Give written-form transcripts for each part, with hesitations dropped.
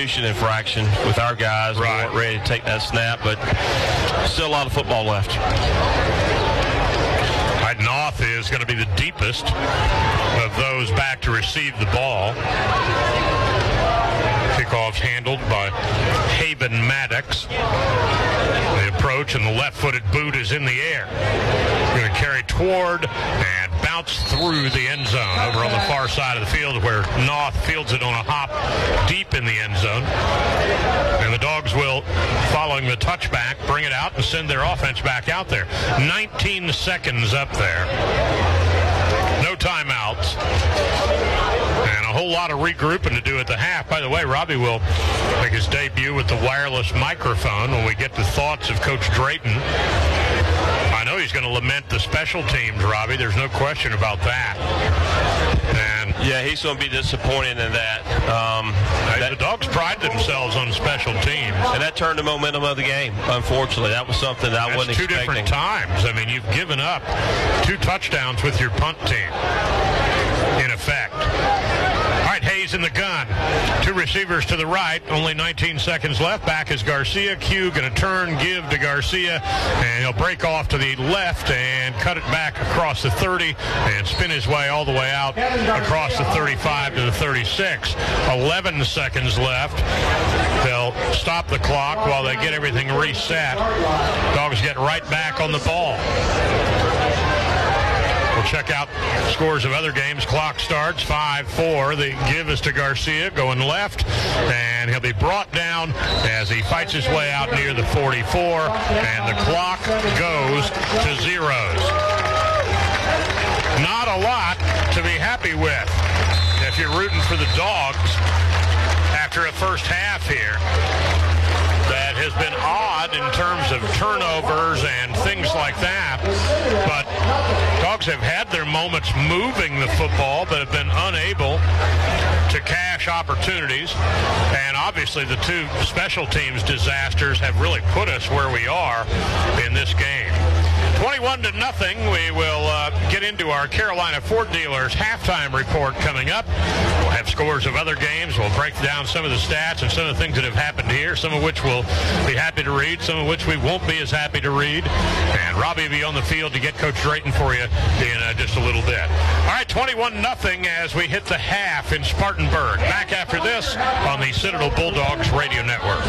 substitution infraction with our guys. Right. We weren't ready to take that snap, but still a lot of football left. North is going to be the deepest of those back to receive the ball. Kickoff's handled by Haben Maddox. The approach and the left-footed boot is in the air. Going to carry toward and bounce through the end zone over on the far side of the field where North fields it on a hop deep in the end zone. And the Dogs will, following the touchback, bring it out and send their offense back out there. 19 seconds up there. No timeouts. And a whole lot of regrouping to do at the half. By the way, Robbie will make his debut with the wireless microphone when we get the thoughts of Coach Drayton. I know he's going to lament the special teams, Robbie. There's no question about that. And yeah, he's going to be disappointed in that. The Dogs pride themselves on special teams. And that turned the momentum of the game, unfortunately. That was something that I wasn't expecting. Two different times. I mean, you've given up 2 touchdowns with your punt team, in effect. All right, Hayes in the gun. 2 receivers to the right. Only 19 seconds left. Back is Garcia. Q going to turn, give to Garcia, and he'll break off to the left and cut it back across the 30 and spin his way all the way out across the 35 to the 36. 11 seconds left. They'll stop the clock while they get everything reset. Dogs get right back on the ball. We'll check out scores of other games. Clock starts 5-4. The give is to Garcia going left, and he'll be brought down as he fights his way out near the 44, and the clock goes to zeros. Not a lot to be happy with if you're rooting for the Dogs after a first half here. That has been odd in terms of turnovers and things like that. But Dogs have had their moments moving the football, but have been unable to cash opportunities. And obviously the 2 special teams disasters have really put us where we are in this game. 21-0. We will get into our Carolina Ford Dealers halftime report coming up. We'll have scores of other games. We'll break down some of the stats and some of the things that have happened here, some of which we'll be happy to read, some of which we won't be as happy to read. And Robbie will be on the field to get Coach Drayton for you in just a little bit. All right, 21-0 as we hit the half in Spartanburg. Back after this on the Citadel Bulldogs Radio Network.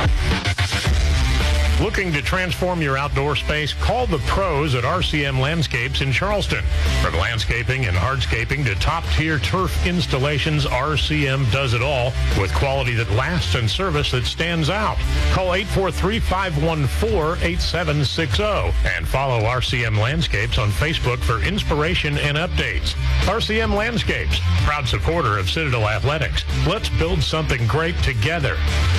Looking to transform your outdoor space? Call the pros at RCM Landscapes in Charleston. From landscaping and hardscaping to top-tier turf installations, RCM does it all with quality that lasts and service that stands out. Call 843-514-8760 and follow RCM Landscapes on Facebook for inspiration and updates. RCM Landscapes, proud supporter of Citadel Athletics. Let's build something great together.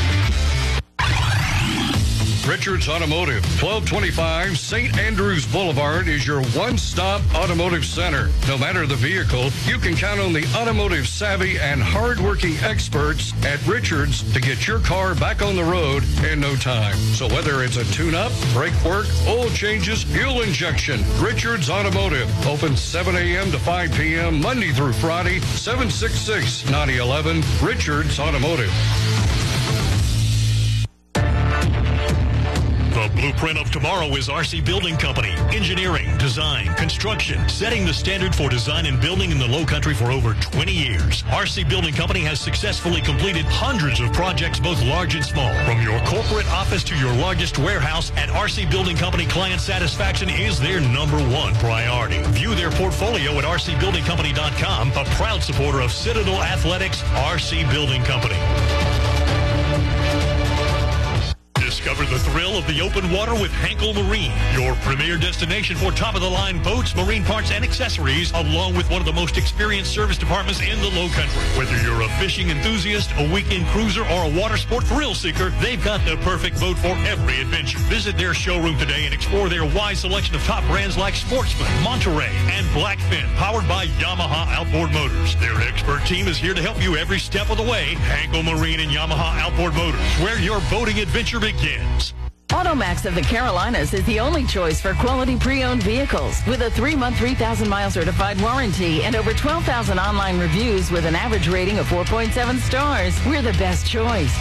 Richards Automotive, 1225 St. Andrews Boulevard is your one-stop automotive center. No matter the vehicle, you can count on the automotive savvy and hard-working experts at Richards to get your car back on the road in no time. So whether it's a tune-up, brake work, oil changes, fuel injection, Richards Automotive, open 7 a.m. to 5 p.m. Monday through Friday, 766-9011, Richards Automotive. The blueprint of tomorrow is RC Building Company. Engineering, design, construction, setting the standard for design and building in the Low Country for over 20 years. RC Building Company has successfully completed hundreds of projects, both large and small. From your corporate office to your largest warehouse, at RC Building Company, client satisfaction is their #1 priority. View their portfolio at rcbuildingcompany.com, a proud supporter of Citadel Athletics. RC Building Company. Discover the thrill of the open water with Hankel Marine, your premier destination for top-of-the-line boats, marine parts, and accessories, along with one of the most experienced service departments in the Low Country. Whether you're a fishing enthusiast, a weekend cruiser, or a water sport thrill seeker, they've got the perfect boat for every adventure. Visit their showroom today and explore their wide selection of top brands like Sportsman, Monterey, and Blackfin, powered by Yamaha Outboard Motors. Their expert team is here to help you every step of the way. Hankel Marine and Yamaha Outboard Motors, where your boating adventure begins. AutoMax of the Carolinas is the only choice for quality pre-owned vehicles. With a 3-month, 3,000-mile certified warranty and over 12,000 online reviews with an average rating of 4.7 stars, we're the best choice.